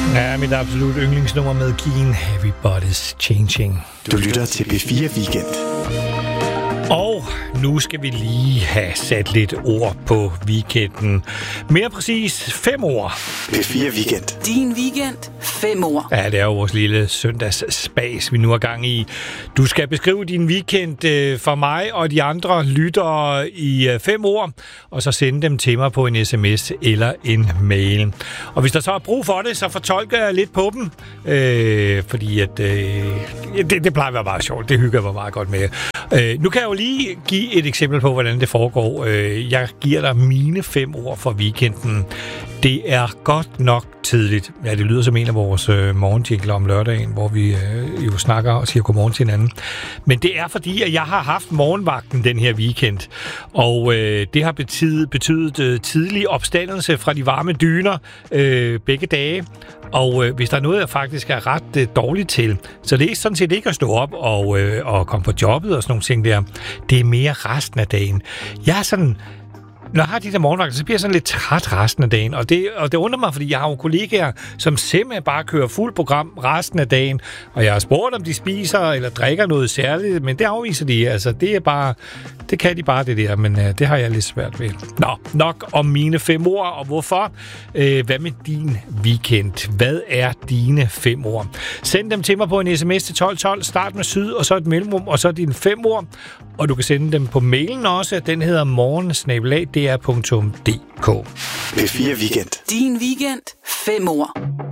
Ja, mit absolut yndlingsnummer med Keen, Everybody's Changing. Du lytter til P4 Weekend. Og nu skal vi lige have sat lidt ord på weekenden. Mere præcis 5 ord. P4 Weekend. Din weekend, 5 ord. Ja, det er jo vores lille søndagsspas, vi nu er gang i. Du skal beskrive din weekend for mig og de andre lyttere i 5 ord, og så sende dem til mig på en sms eller en mail. Og hvis der så er brug for det, så fortolker jeg lidt på dem, fordi at, det plejer at være meget sjovt. Det hygger jeg mig meget godt med. Nu kan jeg jo lige give et eksempel på, hvordan det foregår. Jeg giver dig mine 5 ord for weekenden. Det er godt nok tidligt. Ja, det lyder som en af vores morgenjingler om lørdagen, hvor vi jo snakker og siger godmorgen til hinanden. Men det er fordi, at jeg har haft morgenvagten den her weekend. Og det har betydet tidlig opstandelse fra de varme dyner begge dage. Og hvis der er noget, jeg faktisk er ret dårligt til, så det er sådan set ikke at stå op og komme på jobbet og sådan nogle ting der. Det er mere resten af dagen. Jeg er sådan... Når jeg har de der morgenvagter, så bliver jeg sådan lidt træt resten af dagen. Og det undrer mig, fordi jeg har jo kollegaer, som simpelthen bare kører fuld program resten af dagen. Og jeg har spurgt, om de spiser eller drikker noget særligt, men det afviser de. Altså, det kan de bare det der, men det har jeg lidt svært ved. Nå, nok om mine 5 ord, og hvorfor? Hvad med din weekend? Hvad er dine 5 ord? Send dem til mig på en sms til 1212. Start med syd, og så et mellemrum, og så dine 5 ord. Og du kan sende dem på mailen også. Den hedder morgen@dr.dk. P4 Weekend. Din weekend, 5 ord.